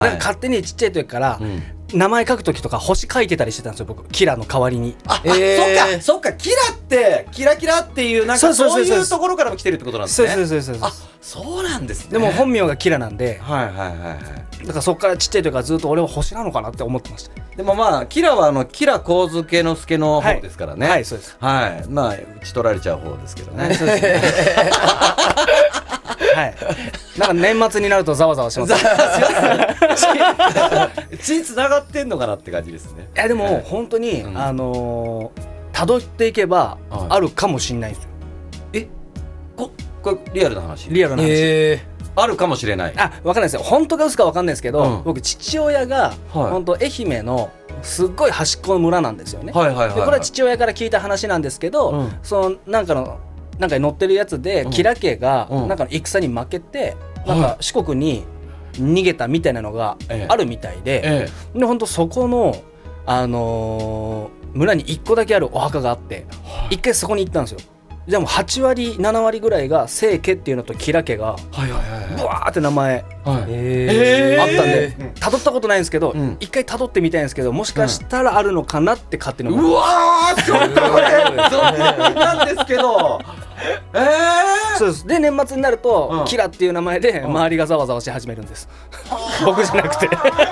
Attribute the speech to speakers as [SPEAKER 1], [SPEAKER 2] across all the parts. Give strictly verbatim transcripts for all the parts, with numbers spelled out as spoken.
[SPEAKER 1] なんか勝手にちっちゃい時から、うん、名前書く時とか星書いてたりしてたんですよ僕。キラの代わりに。
[SPEAKER 2] あ、えー、あ、そっかそっか、キラってキラキラっていうなんかそういうところからも来てるってことなんですね。
[SPEAKER 1] そうそうそうそう。
[SPEAKER 2] あ、そうなんですね。
[SPEAKER 1] でも本名がキラなんで、
[SPEAKER 2] はいはいはいはい。
[SPEAKER 1] だからそっからちっちゃい時からずっと俺は星なのかなって思ってました。
[SPEAKER 2] でもまあキラはあのキラ神助之助の方ですからね。
[SPEAKER 1] はい、はい、そうです。
[SPEAKER 2] はい、まあ打ち取られちゃう方ですけどね。
[SPEAKER 1] はい、そうですね。はい。なんか年末になるとざわざわします。
[SPEAKER 2] 血つながってんのかなって感じですね。
[SPEAKER 1] いやでも本当に、うん、あのー、辿っていけばあるかもしれないんですよ。
[SPEAKER 2] え、ここれリアルな話？
[SPEAKER 1] リアルな話。えー
[SPEAKER 2] あるかもしれない。
[SPEAKER 1] あ、分かんないですよ。本当か嘘か分かんないですけど、うん、僕父親が、はい、本当愛媛のすっごい端っこの村なんですよね。
[SPEAKER 2] はいはいはいはい、
[SPEAKER 1] でこれは父親から聞いた話なんですけど、うん、そのなんかのなんかに載ってるやつで、うん、吉良家がなんかの戦に負けて、うん、なんか四国に逃げたみたいなのがあるみたいで、ええ、で本当そこの、あのー、村にいっこだけあるお墓があって、はい、一回そこに行ったんですよ。でもはちわりななわりぐらいが清家っていうのと吉良家がブワーって名前、はい、えー、あったんで辿ったことないんですけど、うん、一回辿ってみたいんですけど、もしかしたらあるのかなって勝手に思って、
[SPEAKER 2] うわー、ちょっとこれそうなんですけど、えー、
[SPEAKER 1] そうです。で年末になると、うん、キラっていう名前で周りがざわざわし始めるんです、うん、僕じゃなくて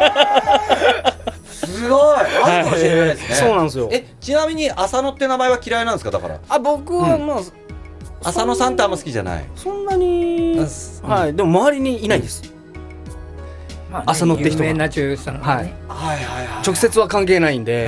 [SPEAKER 2] すごい、あるかもしれないですね。
[SPEAKER 1] そうなんですよ。
[SPEAKER 2] え、ちなみに浅野って名前は嫌いなんですか？だから
[SPEAKER 1] あ、僕はまあ、うん、
[SPEAKER 2] 浅野さんってあんま好きじゃない。
[SPEAKER 1] そんなに、うん、はい、でも周りにいないです、うん、まあね、浅野って人が有名な女優さんがね、はいはいはいはい、直接は関係ないんで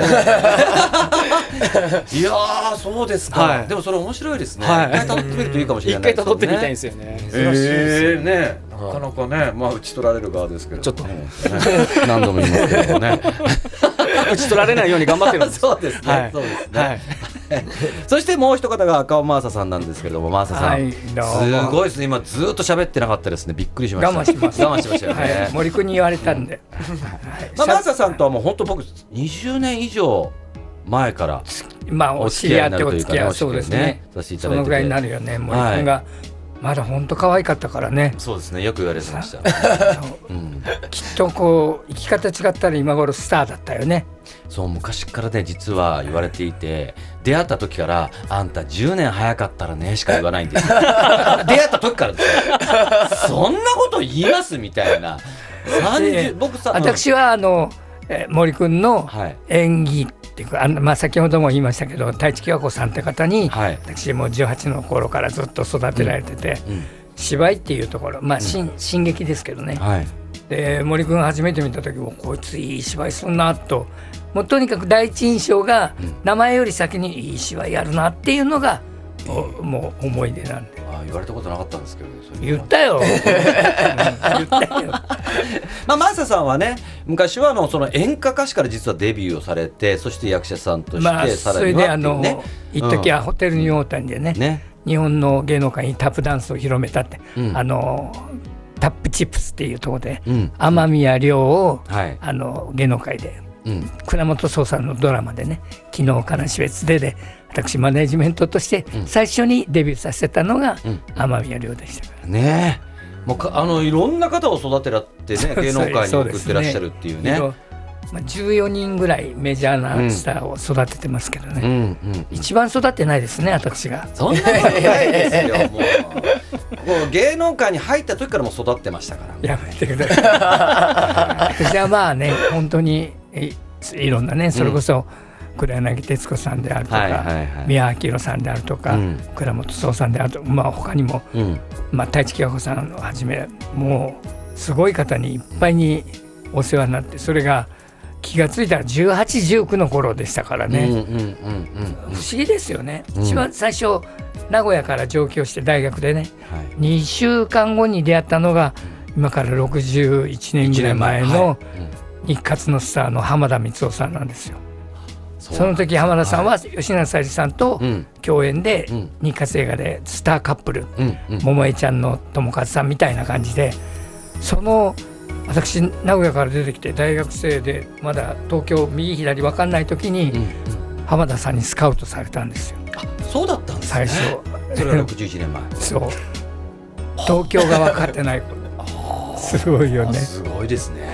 [SPEAKER 2] いやー、そうですか、はい、でもそれ面白いですね、はい、一回辿ってみるといいかもしれないですね。
[SPEAKER 1] 一回辿ってみたいんですよね。
[SPEAKER 2] 珍しいですよね、なかなかね、まあ打ち取られる側ですけど、
[SPEAKER 1] ちょっと、ね、
[SPEAKER 2] 何度も言いますけどね
[SPEAKER 1] 打ち取られないように頑張ってるんです
[SPEAKER 2] そうですね、はい、そうですね、はい、そしてもう一方が赤尾真麻さんなんですけれども、真麻さん、はい、すごいですね、今ずっと喋ってなかったですね、びっくりしました。
[SPEAKER 1] 我慢します
[SPEAKER 2] 我慢しましたよね、はい、
[SPEAKER 1] 森君に言われたんで、
[SPEAKER 2] まあ、真麻さんとはもう本当僕にじゅうねん以上前から
[SPEAKER 1] まあお知り合ってお付き合い、そうですね、
[SPEAKER 2] させていただいてて、
[SPEAKER 1] そのぐらいになるよね、森君が、はい、まだ本当可愛かったからね。
[SPEAKER 2] そうですね、よく言われてました、
[SPEAKER 1] うん、きっとこう生き方違ったら今頃スターだったよね。
[SPEAKER 2] そう、昔からね実は言われていて、出会った時からあんたじゅうねん早かったらねしか言わないんですよ出会った時からですよそんなこと言いますみたいな。さんじゅう僕さ、
[SPEAKER 1] 私はあのえ森君の演技っていうか、はい、あのまあ、先ほども言いましたけど太一喜和子さんって方に、はい、私もじゅうはちの頃からずっと育てられてて、うんうん、芝居っていうところ、まあ、新、うん、進撃ですけどね、はい、で森君初めて見た時もこいついい芝居すんなと、もうとにかく第一印象が名前より先にいい芝居やるなっていうのが、うん、もう思い出なんで。
[SPEAKER 2] あ、言われたことなかったんですけど、ね、
[SPEAKER 1] 言ったよ言ったよ
[SPEAKER 2] まあ、真麻さんはね昔はあのその演歌歌手から実はデビューをされて、そして役者さんとして、まあ、さらにはっていうね、それであの一時はホテルニューオータニでね、うんね、日本の芸能界にタップダンスを広めたって、うん、あのタップチップスっていうところで、うん、天宮亮を、はい、あの芸能界で、うん、倉本壮さんのドラマでね、昨日からし別でで私マネジメントとして最初にデビューさせたのが天宮亮でしたからね。もうかあのいろんな方を育てらってね、芸能界に送ってらっしゃるっていうね、
[SPEAKER 1] まあ、じゅうよにんぐらいメジャーなスターを育ててますけどね、うんうんうん、一番育ってないですね私が。
[SPEAKER 2] そんなことないですよもうもう芸能界に入った時からもう育ってましたから。
[SPEAKER 1] やめてください私はまあね本当に い, いろんなね、それこそ、うん、黒柳徹子さんであるとか、はいはいはい、宮明さんであるとか、うん、倉本壮さんであるとか、まあ、他にも、うんまあ、太一喜和子さんをはじめもうすごい方にいっぱいにお世話になって、それが気がついたらじゅうはち、じゅうきゅうの頃でしたからね、うんうんうんうん、不思議ですよね、うん、一番最初名古屋から上京して大学でね、はい、にしゅうかんごに出会ったのが今からろくじゅういちねんぐらい前の日活のスターの浜田光夫さんなんですよ。その時浜田さんは吉永小百合さんと共演で日活映画でスターカップル、うんうん、桃江ちゃんの友和さんみたいな感じで、その私名古屋から出てきて大学生でまだ東京右左分かんない時に浜田さんにスカウトされたんですよ。
[SPEAKER 2] あ、そうだったんですね。
[SPEAKER 1] 最初
[SPEAKER 2] それはろくじゅういちねんまえ
[SPEAKER 1] そう東京が分かってないすごいよね。
[SPEAKER 2] すごいですね。